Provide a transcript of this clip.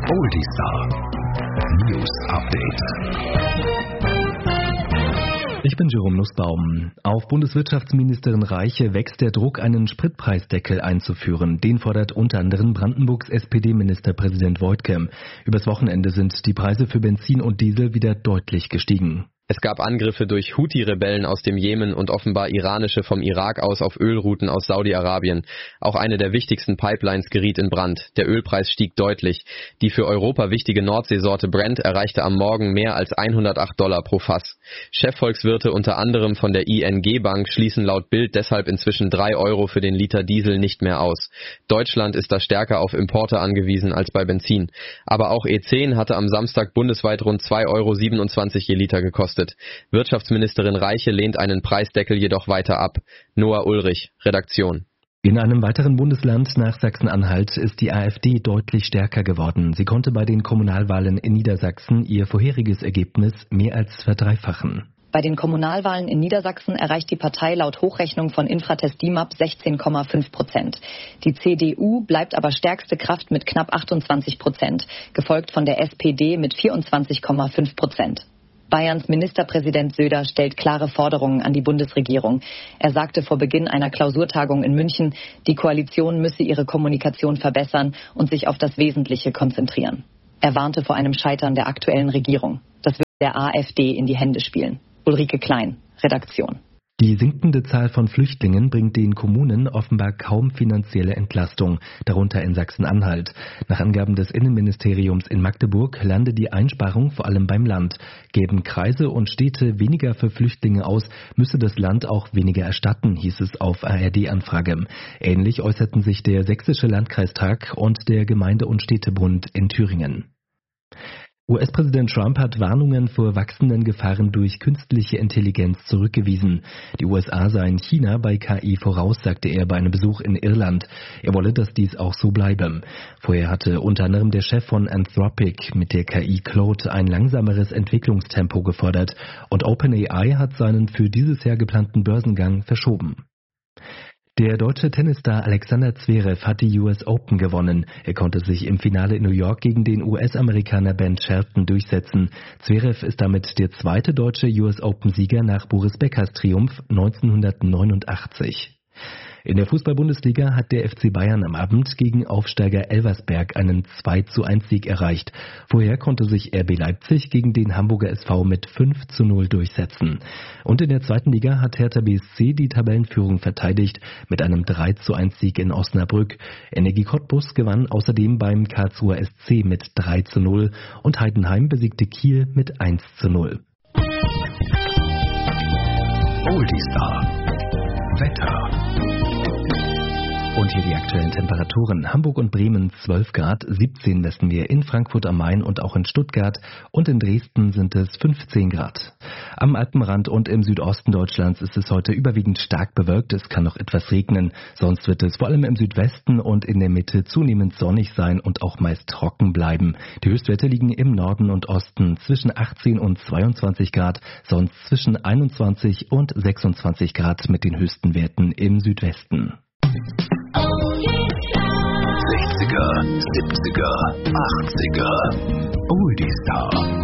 Oldistar News Update. Ich bin Jerome Nussbaum. Auf Bundeswirtschaftsministerin Reiche wächst der Druck, einen Spritpreisdeckel einzuführen. Den fordert unter anderem Brandenburgs SPD-Ministerpräsident Woidke. Übers Wochenende sind die Preise für Benzin und Diesel wieder deutlich gestiegen. Es gab Angriffe durch Houthi-Rebellen aus dem Jemen und offenbar iranische vom Irak aus auf Ölrouten aus Saudi-Arabien. Auch eine der wichtigsten Pipelines geriet in Brand. Der Ölpreis stieg deutlich. Die für Europa wichtige Nordseesorte Brent erreichte am Morgen mehr als $108 pro Fass. Chefvolkswirte unter anderem von der ING Bank schließen laut Bild deshalb inzwischen 3 Euro für den Liter Diesel nicht mehr aus. Deutschland ist da stärker auf Importe angewiesen als bei Benzin. Aber auch E10 hatte am Samstag bundesweit rund 2,27 Euro je Liter gekostet. Wirtschaftsministerin Reiche lehnt einen Preisdeckel jedoch weiter ab. Noah Ulrich, Redaktion. In einem weiteren Bundesland nach Sachsen-Anhalt ist die AfD deutlich stärker geworden. Sie konnte bei den Kommunalwahlen in Niedersachsen ihr vorheriges Ergebnis mehr als verdreifachen. Bei den Kommunalwahlen in Niedersachsen erreicht die Partei laut Hochrechnung von Infratest DIMAP 16,5%. Die CDU bleibt aber stärkste Kraft mit knapp 28%, gefolgt von der SPD mit 24,5%. Bayerns Ministerpräsident Söder stellt klare Forderungen an die Bundesregierung. Er sagte vor Beginn einer Klausurtagung in München, die Koalition müsse ihre Kommunikation verbessern und sich auf das Wesentliche konzentrieren. Er warnte vor einem Scheitern der aktuellen Regierung. Das würde der AfD in die Hände spielen. Ulrike Klein, Redaktion. Die sinkende Zahl von Flüchtlingen bringt den Kommunen offenbar kaum finanzielle Entlastung, darunter in Sachsen-Anhalt. Nach Angaben des Innenministeriums in Magdeburg lande die Einsparung vor allem beim Land. Gäben Kreise und Städte weniger für Flüchtlinge aus, müsse das Land auch weniger erstatten, hieß es auf ARD-Anfrage. Ähnlich äußerten sich der Sächsische Landkreistag und der Gemeinde- und Städtebund in Thüringen. US-Präsident Trump hat Warnungen vor wachsenden Gefahren durch künstliche Intelligenz zurückgewiesen. Die USA seien China bei KI voraus, sagte er bei einem Besuch in Irland. Er wolle, dass dies auch so bleibe. Vorher hatte unter anderem der Chef von Anthropic mit der KI Claude ein langsameres Entwicklungstempo gefordert und OpenAI hat seinen für dieses Jahr geplanten Börsengang verschoben. Der deutsche Tennisstar Alexander Zverev hat die US Open gewonnen. Er konnte sich im Finale in New York gegen den US-Amerikaner Ben Shelton durchsetzen. Zverev ist damit der zweite deutsche US Open-Sieger nach Boris Beckers Triumph 1989. In der Fußball-Bundesliga hat der FC Bayern am Abend gegen Aufsteiger Elversberg einen 2:1-Sieg erreicht. Vorher konnte sich RB Leipzig gegen den Hamburger SV mit 5:0 durchsetzen. Und in der zweiten Liga hat Hertha BSC die Tabellenführung verteidigt mit einem 3:1-Sieg in Osnabrück. Energie Cottbus gewann außerdem beim Karlsruher SC mit 3:0 und Heidenheim besiegte Kiel mit 1:0. Oldistar Wetter. Und hier die aktuellen Temperaturen. Hamburg und Bremen 12 Grad, 17 messen wir in Frankfurt am Main und auch in Stuttgart und in Dresden sind es 15 Grad. Am Alpenrand und im Südosten Deutschlands ist es heute überwiegend stark bewölkt. Es kann noch etwas regnen. Sonst wird es vor allem im Südwesten und in der Mitte zunehmend sonnig sein und auch meist trocken bleiben. Die Höchstwerte liegen im Norden und Osten zwischen 18 und 22 Grad, sonst zwischen 21 und 26 Grad mit den höchsten Werten im Südwesten. 60er, 70er, 80er, Oldistar.